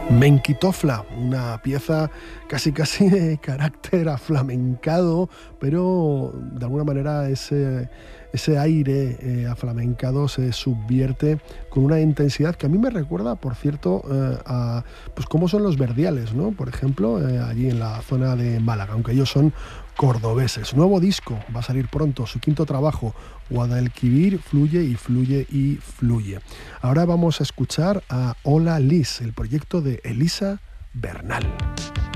Menquitofla, una pieza casi de carácter aflamencado, pero de alguna manera ese aire aflamencado se subvierte con una intensidad que a mí me recuerda, por cierto, a pues cómo son los verdiales, ¿no? Por ejemplo, allí en la zona de Málaga, aunque ellos son cordobeses. Nuevo disco, va a salir pronto, su quinto trabajo, Guadalquivir, fluye y fluye y fluye. Ahora vamos a escuchar a Hola Liz, el proyecto de Elisa Bernal.